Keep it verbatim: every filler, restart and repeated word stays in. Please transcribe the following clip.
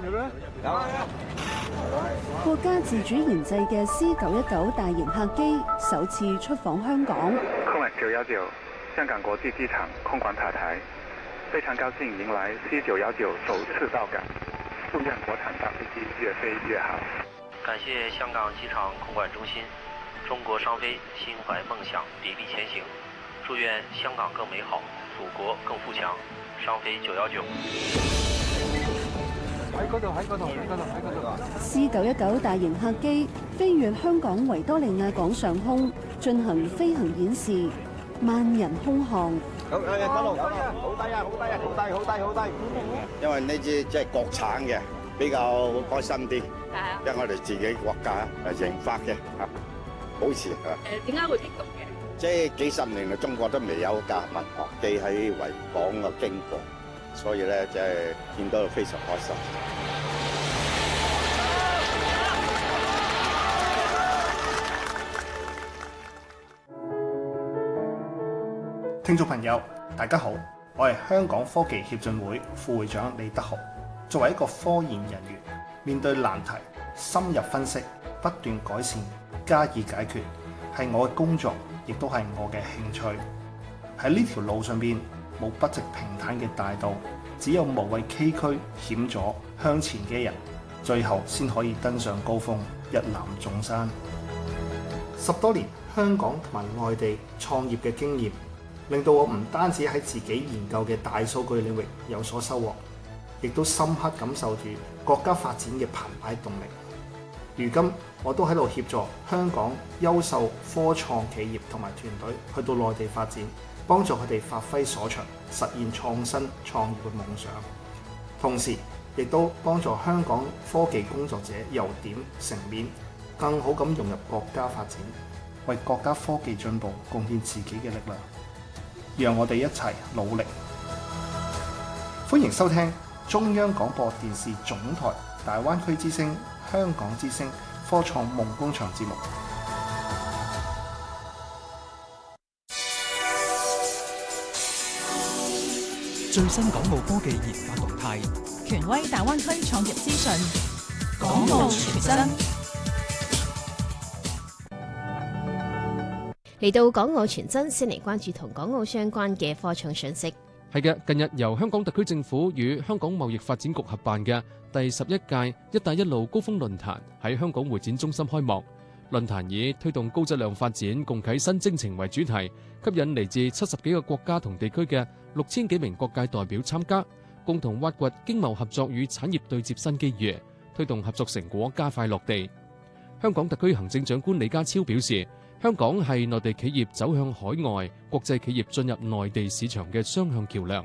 國家自主研製嘅 C 九一九大型客機首次出訪香港。 空管九一九香港國際機場空管塔台，非常高興迎來 C 九一九首次到港，祝願國產大飛機越飛越好。 感謝香港機場空管中心，中國商飛心懷夢想，砥礪前行。祝願香港更美好，祖國更富強。商飛九一九。 喺嗰度，喺嗰度，喺嗰度，喺嗰度。 C 九一九大型客機飛越香港維多利亞港上空，進行飛行演示，萬人空巷。 好，誒，嗰度，好低啊，好低啊，好低，好低，好低。因為呢支即係國產嘅，比較開心啲。係啊。因為我哋自己國家誒研發嘅嚇，保持嚇。 誒，點解會激動嘅？ 即係幾十年嚟，中國都未有架民航機喺維港嘅經過，所以咧即係見到非常開心。 聽眾朋友，大家好，我係香港科技協進會副會長李德豪。作為一個科研人員，面對難題，深入分析，不斷改善，加以解決，係我嘅工作，亦都係我嘅興趣。喺呢條路上邊，冇不直平坦嘅大道，只有無畏崎嶇險阻向前嘅人，最後先可以登上高峰，一覽眾山。十多年香港同埋外地創業嘅經驗，令到我唔單止喺自己研究嘅大數據領域有所收穫，亦都深刻感受住國家發展嘅澎湃動力。如今我都喺度協助香港優秀科創企業同埋團隊去到內地發展，幫助佢哋發揮所長，實現創新創業嘅夢想。同時亦都幫助香港科技工作者由點成面，更好咁融入國家發展，為國家科技進步貢獻自己嘅力量。讓我哋一齊努力。歡迎收聽中央廣播電視總台大灣區之聲香港之聲科創夢工場節目。 最新港澳科技研發動態， 權威大灣區創業資訊， 港澳全真。 嚟到港澳全真，先嚟關注同港澳相關嘅科創訊息。 係嘅，近日由香港特區政府與香港貿易發展局合辦嘅第十一屆一帶一路高峰論壇喺香港會展中心開幕。論壇以推動高質量發展、共啟新征程為主題，吸引嚟自七十幾個國家同地區嘅六千幾名各界代表參加，共同挖掘經貿合作與產業對接新機遇，推動合作成果加快落地。香港特區行政長官李家超表示，香港係內地企業走向海外、國際企業進入內地市場嘅雙向橋樑。